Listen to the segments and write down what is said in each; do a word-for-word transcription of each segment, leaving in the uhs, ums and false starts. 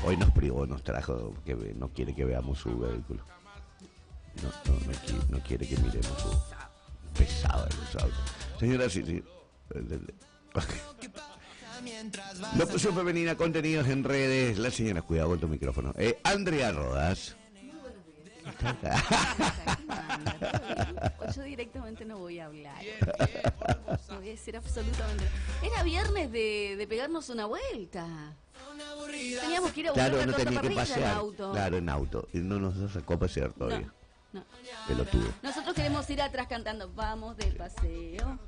hoy nos privó, nos trajo, que no quiere que veamos su vehículo. No, no, no, quiere, no quiere que miremos su pesado de los autos. Señora, sí, sí. Locución femenina, contenidos en redes. La señora, cuidado con tu micrófono. Eh, Andrea Rodas. Yo directamente no voy a hablar. No voy a decir absolutamente nada. Era viernes de, de pegarnos una vuelta. Teníamos que ir a buscar Claro, la no torta tenía que parrilla en pasear. auto. Claro, en auto. Y no nos sacó a pasear todavía. No, no. Pelotudo. Nosotros queremos ir atrás cantando vamos de paseo.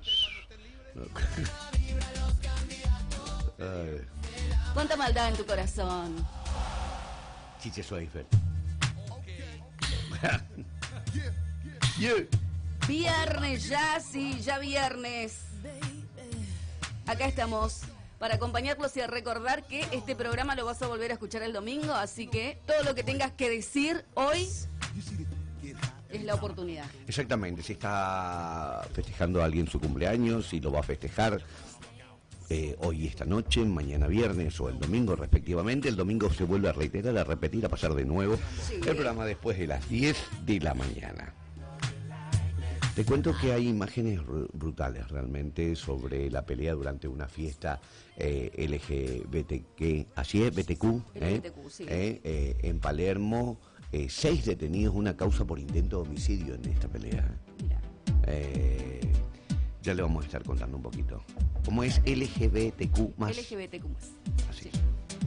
Ay. Cuánta maldad en tu corazón. Chiche Schweifer. Yeah. Viernes ya, sí, ya viernes. Acá estamos para acompañarlos y a recordar que este programa lo vas a volver a escuchar el domingo, así que todo lo que tengas que decir hoy es la oportunidad. Exactamente, si está festejando a alguien su cumpleaños, si lo va a festejar eh, hoy, esta noche, mañana viernes o el domingo respectivamente, el domingo se vuelve a reiterar, a repetir, a pasar de nuevo sí. El programa después de las diez de la mañana. Te cuento que hay imágenes brutales realmente sobre la pelea durante una fiesta eh, L G B T Q, así es, B T Q, L G B T Q eh, sí. eh, eh, en Palermo. Eh, seis detenidos, una causa por intento de homicidio en esta pelea. Mira. Eh, ya le vamos a estar contando un poquito. ¿Cómo es L G B T Q más? L G B T Q más. Así. Sí.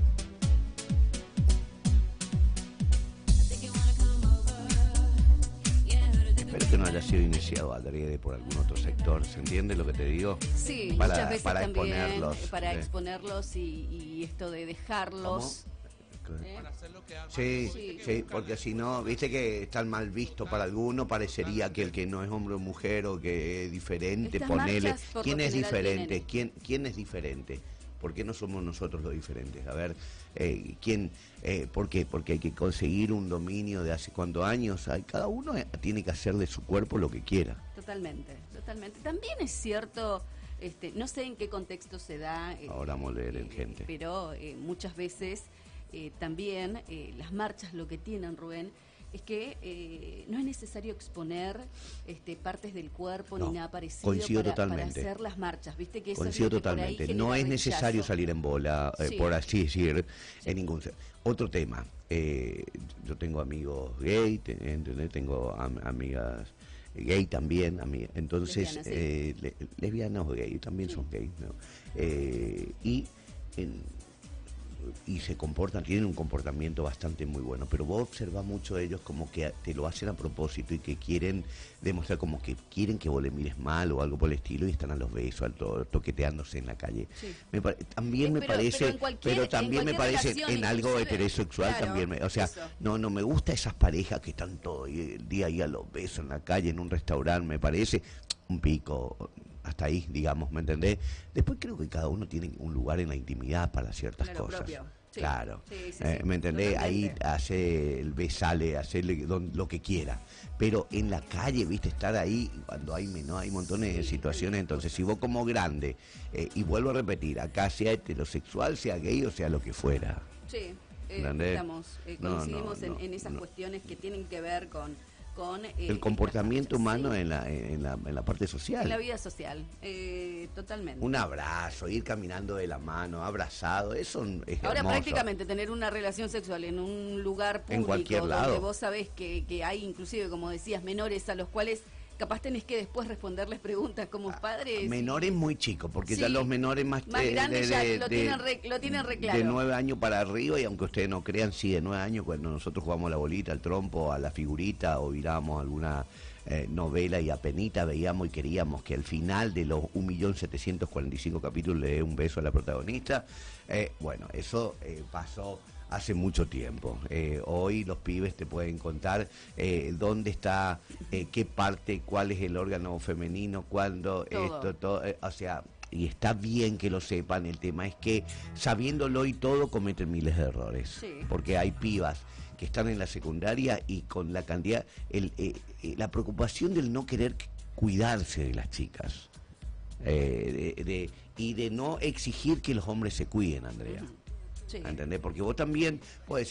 Espero que no haya sido iniciado adrede por algún otro sector. ¿Se entiende lo que te digo? Sí, para, muchas veces para también exponerlos. para eh. exponerlos y, y esto de dejarlos. ¿Eh? Sí, sí, sí, porque si no, viste que están mal visto para alguno, parecería que el que no es hombre o mujer o que es diferente, Estas ponele. marchas, por ¿Quién lo es general, diferente? tienen- ¿Quién, ¿Quién es diferente? ¿Por qué no somos nosotros los diferentes? A ver, eh, ¿quién? Eh, ¿Por qué? Porque hay que conseguir un dominio de hace cuántos años. Hay, cada uno eh, tiene que hacer de su cuerpo lo que quiera. Totalmente, totalmente. También es cierto, este, no sé en qué contexto se da. eh, Ahora vamos a leer en eh, gente. Pero eh, muchas veces eh, también eh, las marchas lo que tienen, Rubén, es que eh, no es necesario exponer este, partes del cuerpo No, ni nada parecido coincido para, para totalmente. hacer las marchas. ¿Viste que eso Coincido es lo que por ahí totalmente. genera No es rechazo? necesario salir en bola, eh, Sí. por así decir, Sí. en ningún... Otro tema. Eh, yo tengo amigos gay, te- ¿entendés? Tengo am- amigas gay también, ami- entonces Lesbianas, sí. eh, le- lesbianas o gay, también Sí. son gay, ¿no? Eh, y en- y se comportan, tienen un comportamiento bastante muy bueno, pero vos observás mucho de ellos como que te lo hacen a propósito y que quieren demostrar como que quieren que vos le mires mal o algo por el estilo y están a los besos, al to- toqueteándose en la calle. Sí. Me pa- también Eh, me pero- parece, pero en cualquier- pero también en me cualquier parece relación, en algo inclusive. heterosexual Claro, también, me- o sea, eso. no, no me gusta esas parejas que están todo el día ahí a los besos en la calle, en un restaurante, me parece un pico. Hasta ahí, digamos, ¿me entendés? Después creo que cada uno tiene un lugar en la intimidad para ciertas Claro, cosas. propio. Sí. Claro, Sí, sí, Eh, sí, ¿me entendés? Ahí totalmente. hace el besale, hacerle don- lo que quiera. Pero en la calle, viste, estar ahí, cuando hay menor, hay montones de Sí, situaciones. Entonces, si vos como grande, eh, y vuelvo a repetir, acá sea heterosexual, sea gay o sea lo que fuera. Sí, eh, ¿Entendés? estamos, eh, No, coincidimos no, en, no, en esas no. cuestiones que tienen que ver con, con eh, El comportamiento estas humano marchas, en la, en, la, en la parte sí, social. en la vida social, eh, totalmente. Un abrazo, ir caminando de la mano, abrazado, eso es Ahora hermoso. prácticamente tener una relación sexual en un lugar público cualquier donde lado. vos sabés que, que hay inclusive, como decías, menores a los cuales capaz tenés que después responderles preguntas como padres. Menores muy chicos, porque Sí, ya los menores más, más eh, grandes ya de, lo de- tienen re- lo tienen re claro. de nueve años para arriba, y aunque ustedes no crean, sí, de nueve años, cuando nosotros jugamos a la bolita, al trompo, a la figurita, o mirábamos alguna eh, novela y apenita veíamos y queríamos que al final de los un millón setecientos cuarenta y cinco capítulos le dé un beso a la protagonista. Eh, bueno, eso eh, pasó hace mucho tiempo. Eh, hoy los pibes te pueden contar eh, dónde está, eh, qué parte, cuál es el órgano femenino, cuándo, Todo. esto, todo, eh, o sea, y está bien que lo sepan. El tema es que sabiéndolo y todo cometen miles de errores, Sí. porque hay pibas que están en la secundaria y con la cantidad, el, eh, eh, la preocupación del no querer cuidarse de las chicas, eh, de, de- y de no exigir que los hombres se cuiden, Andrea. Sí. ¿Entendés? Porque vos también podés